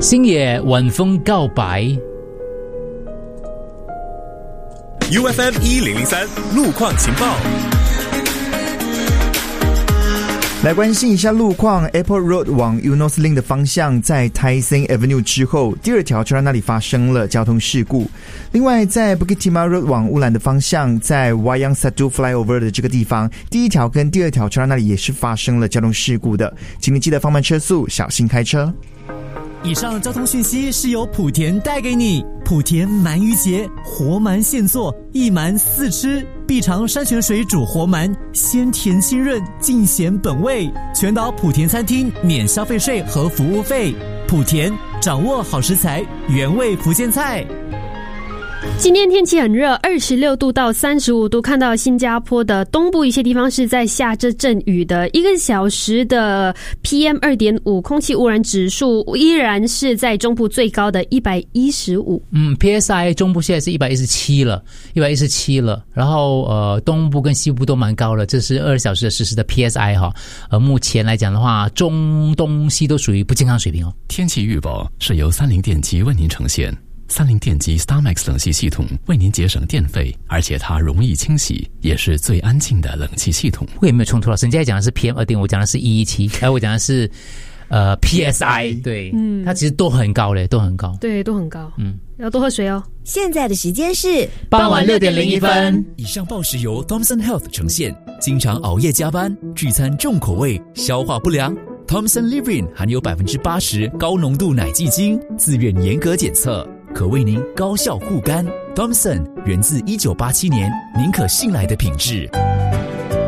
星野晚风告白。 UFM 1003路况情报。 来关心一下路况 ，Airport Road 往 Eunos Link 的方向，在 Tai Seng Avenue 之后，第二条车站那里发生了交通事故。另外，在 Bukit Timah Road 往乌兰的方向，在 Wayang Satu Flyover 的这个地方，第一条跟第二条车站那里也是发生了交通事故的，请你记得放慢车速，小心开车。 以上交通讯息是由莆田带给你。莆田鳗鱼节，活鳗现做，一鳗四吃，必尝山泉水煮活鳗，鲜甜清润，尽显本味。全岛莆田餐厅免消费税和服务费。莆田掌握好食材，原味福建菜。 今天天气很热，26度到35度，看到新加坡的东部一些地方是在下着阵雨的。1个小时的 PM2.5 空气污染指数依然是在中部最高的115。 PSI 中部现在是117了，然后东部跟西部都蛮高了，这是2小时的实时的 PSI 哈。目前来讲的话，中东西都属于不健康水平哦。 天气预报是由三菱电机为您呈现。三菱电机 StarMax 冷气系统为您节省电费，而且它容易清洗，也是最安静的冷气系统。 我也没有冲突了，人家讲的是 PM2.5， 我讲的是117，而我讲的是PSI， 对，它其实都很高嘞，都很高， 对，都很高，要多喝水哦。 现在的时间是傍晚6点01分。 以上报时由 Thomson Health 呈现。经常熬夜加班、聚餐重口味、消化不良。Thomson Living 含有80%高浓度奶蓟精，自愿严格检测，可为您高效护肝。Thomson 源自1987年，您可信赖的品质。